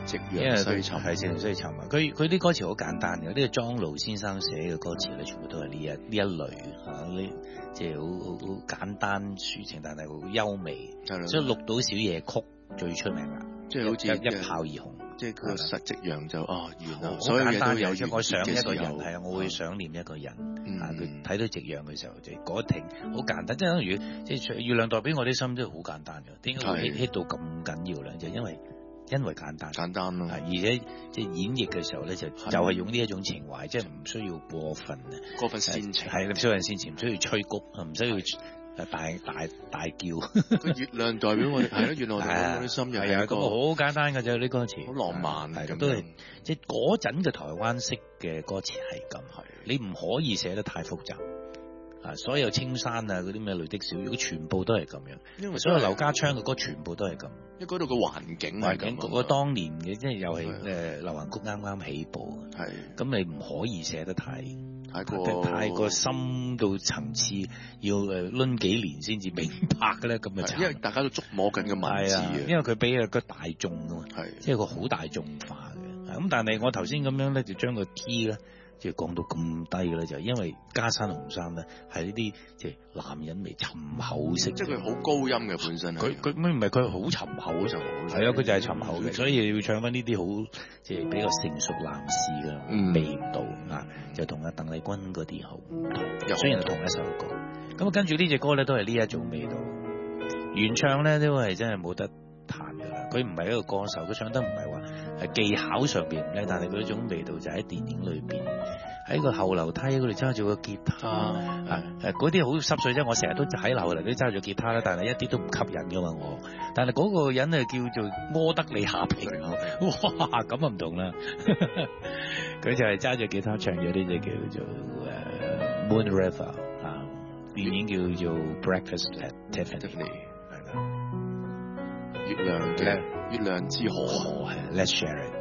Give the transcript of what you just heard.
夕陽西沉係夕陽西沉啊！佢啲歌詞好簡單嘅，呢個莊盧先生寫嘅歌詞咧，全部都係呢一類嚇，呢即係好簡單抒情，但係好優美，所以綠島小夜曲最出名啦， 即係好似一炮而紅。 即係佢個實夕陽就完啦， 好所有嘢簡單都有嘅，我想一個人係係啊，我會想念一個人啊。佢嗯睇到夕陽嘅時候就嗰一停，好簡單，即係等於即係月亮代表我啲心都係好簡單嘅。點解會 hit 到咁緊要咧？就因為簡單咯，而且即係演繹嘅時候咧，就係用呢一種情懷，即係唔需要過分煽情， 係唔需要煽情，唔需要催谷，唔需要大叫。 個月亮代表我哋係咯，月亮代表我啲心又係一個好簡單嘅啫，啲歌詞好浪漫係都係即係嗰陣嘅台灣式嘅歌詞係咁，你唔可以寫得太複雜。啊！所有青山啊，嗰啲咩淚的小雨，全部都係咁樣。因為所有劉家昌嘅歌全部都係咁。 因為嗰度嘅環境係咁。 嗰個當年嘅，即係又係流行曲啱啱起步。係。咁你唔可以寫得太過深到層次，要攆幾年先至明白嘅咧，咁嘅。 因為大家都捉摸緊嘅文字啊。 因為佢俾個大眾啊嘛。係。即係個好大眾化嘅。咁但係我頭先咁樣咧，就將個 key 咧。即係講到咁低嘅咧，就係因為家山紅衫咧係呢啲即係男人味沉厚式， 即係佢好高音嘅本身。佢唔係佢好沉厚就係啊，佢就係沉厚嘅，所以要唱翻呢啲好即係比較成熟男士嘅味道啊，就同阿鄧麗君嗰啲好唔同。雖然係同一首歌，咁跟住呢隻歌咧都係呢一種味道。原唱咧都係真係冇得彈嘅啦，佢唔係一個歌手，佢唱得唔係話係技巧上邊咧，但係佢嗰種味道就喺電影裏邊，喺個後樓梯嗰度揸住個吉他嗰啲好濕碎啫。我成日都喺後樓梯揸住吉他啦，但係一啲都唔吸引噶嘛我。但係嗰個人啊叫做柯德莉夏萍，哇咁啊唔同啦，佢就係揸住吉他唱咗呢隻叫做Moon River 啊，電影叫做 Breakfast at Tiffany。月亮之河係 Let's share it。